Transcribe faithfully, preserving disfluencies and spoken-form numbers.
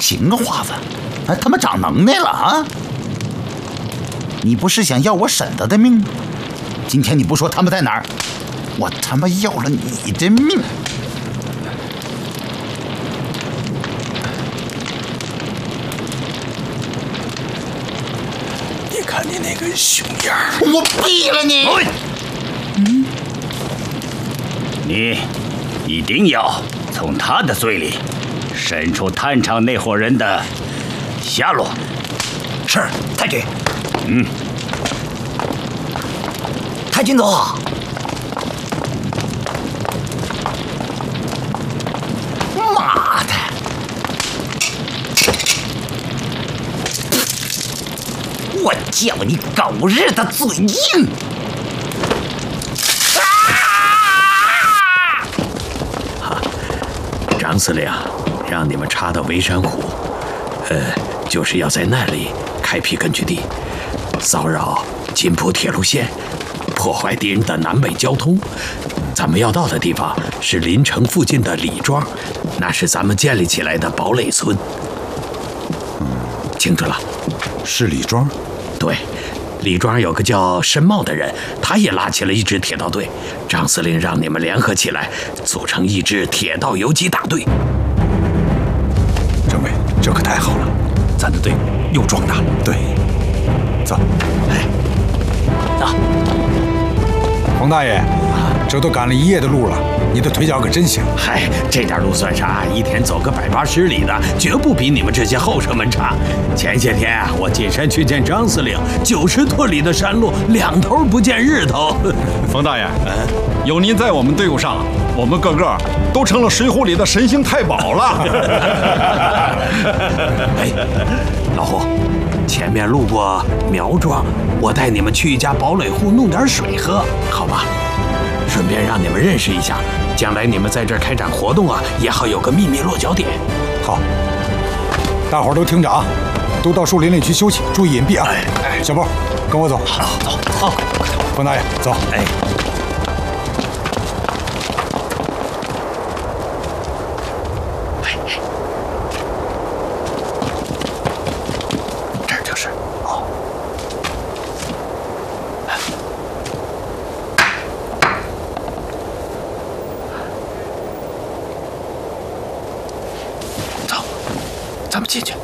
情啊，华子，还他妈长能耐了啊！你不是想要我婶子的命吗？今天你不说他们在哪儿，我他妈要了你的命！ 你看你那个熊样， 我毙了你！ 嗯，你一定要从他的嘴里审出探长那伙人的下落。 是，太君。 嗯， 太君总。 妈的！我叫你狗日的嘴硬！ 啊！张司令让你们插到微山湖，呃，就是要在那里开辟根据地，骚扰津浦铁路线，破坏敌人的南北交通。咱们要到的地方是临城附近的李庄，那是咱们建立起来的堡垒村。 嗯， 清楚了。 是李庄？ 对，李庄有个叫申茂的人，他也拉起了一支铁道队。张司令让你们联合起来，组成一支铁道游击大队。 政委，这可太好了，咱的队又壮大了。对，走。 哎，走。 冯大爷，这都赶了一夜的路了，你的腿脚可真行。 嗨，这点路算啥？一天走个百八十里的，绝不比你们这些后生们差。前些天啊，我进山去见张司令，九十多里的山路，两头不见日头。 冯大爷，有您在我们队伍上，我们个个都成了水浒里的神行太保了。 哎，老胡，前面路过苗庄，我带你们去一家堡垒户弄点水喝，好吧？顺便让你们认识一下，将来你们在这儿开展活动啊，也好有个秘密落脚点。 好，大伙儿都听着啊，都到树林里去休息，注意隐蔽啊。哎，小波，跟我走。 好，走。好， 冯大爷，走。 哎。这儿就是。哦。走，咱们进去。